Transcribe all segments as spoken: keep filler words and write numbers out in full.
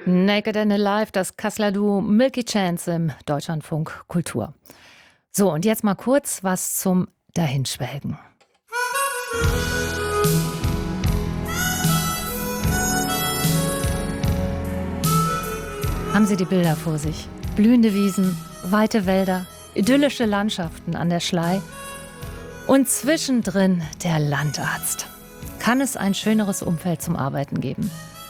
Naked and Alive, das Kasseler Duo Milky Chance im Deutschlandfunk Kultur. So, und jetzt mal kurz was zum Dahinschwelgen. Haben Sie die Bilder vor sich? Blühende Wiesen, weite Wälder, idyllische Landschaften an der Schlei und zwischendrin der Landarzt. Kann es ein schöneres Umfeld zum Arbeiten geben?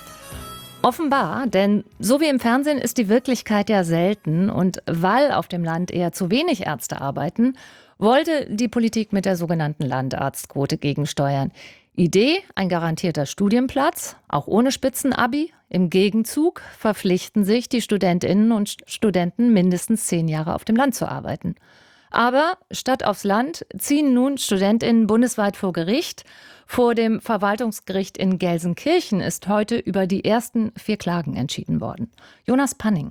Offenbar, denn so wie im Fernsehen ist die Wirklichkeit ja selten, und weil auf dem Land eher zu wenig Ärzte arbeiten, wollte die Politik mit der sogenannten Landarztquote gegensteuern. Idee: ein garantierter Studienplatz, auch ohne Spitzenabi. Im Gegenzug verpflichten sich die Studentinnen und Studenten, mindestens zehn Jahre auf dem Land zu arbeiten. Aber statt aufs Land ziehen nun Studentinnen bundesweit vor Gericht. Vor dem Verwaltungsgericht in Gelsenkirchen ist heute über die ersten vier Klagen entschieden worden. Jonas Panning.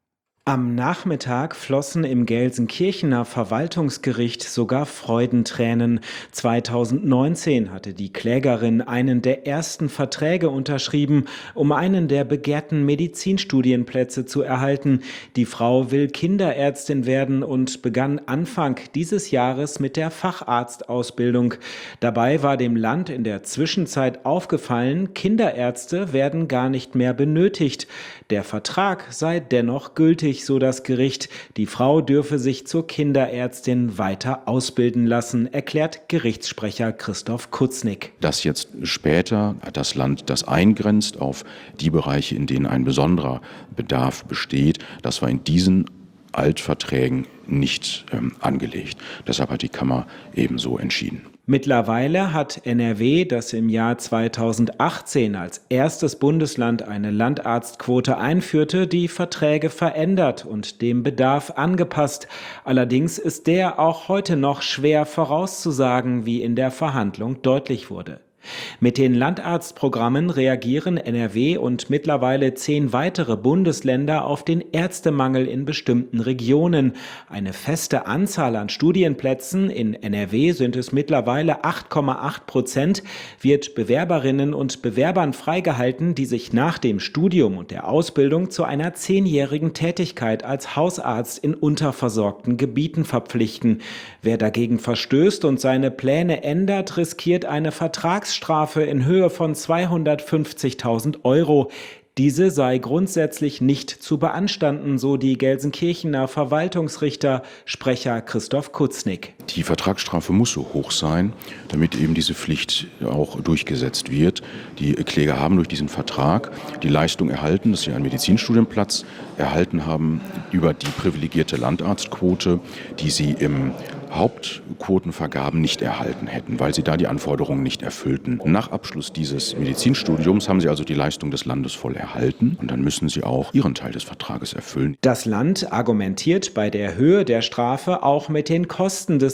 Am Nachmittag flossen im Gelsenkirchener Verwaltungsgericht sogar Freudentränen. zweitausendneunzehn hatte die Klägerin einen der ersten Verträge unterschrieben, um einen der begehrten Medizinstudienplätze zu erhalten. Die Frau will Kinderärztin werden und begann Anfang dieses Jahres mit der Facharztausbildung. Dabei war dem Land in der Zwischenzeit aufgefallen, Kinderärzte werden gar nicht mehr benötigt. Der Vertrag sei dennoch gültig, so das Gericht. Die Frau dürfe sich zur Kinderärztin weiter ausbilden lassen, erklärt Gerichtssprecher Christoph Kutznick. Dass jetzt später das Land das eingrenzt auf die Bereiche, in denen ein besonderer Bedarf besteht, das war in diesen Altverträgen nicht ähm, angelegt. Deshalb hat die Kammer ebenso entschieden. Mittlerweile hat N R W, das im Jahr zweitausendachtzehn als erstes Bundesland eine Landarztquote einführte, die Verträge verändert und dem Bedarf angepasst. Allerdings ist der auch heute noch schwer vorauszusagen, wie in der Verhandlung deutlich wurde. Mit den Landarztprogrammen reagieren N R W und mittlerweile zehn weitere Bundesländer auf den Ärztemangel in bestimmten Regionen. Eine feste Anzahl an Studienplätzen, in N R W sind es mittlerweile acht Komma acht Prozent, wird Bewerberinnen und Bewerbern freigehalten, die sich nach dem Studium und der Ausbildung zu einer zehnjährigen Tätigkeit als Hausarzt in unterversorgten Gebieten verpflichten. Wer dagegen verstößt und seine Pläne ändert, riskiert eine Vertragsstrafe in Höhe von zweihundertfünfzigtausend Euro. Diese sei grundsätzlich nicht zu beanstanden, so die Gelsenkirchener Verwaltungsrichter, Sprecher Christoph Kutznick. Die Vertragsstrafe muss so hoch sein, damit eben diese Pflicht auch durchgesetzt wird. Die Kläger haben durch diesen Vertrag die Leistung erhalten, dass sie einen Medizinstudienplatz erhalten haben über die privilegierte Landarztquote, die sie im Hauptquotenvergaben nicht erhalten hätten, weil sie da die Anforderungen nicht erfüllten. Nach Abschluss dieses Medizinstudiums haben sie also die Leistung des Landes voll erhalten und dann müssen sie auch ihren Teil des Vertrages erfüllen. Das Land argumentiert bei der Höhe der Strafe auch mit den Kosten des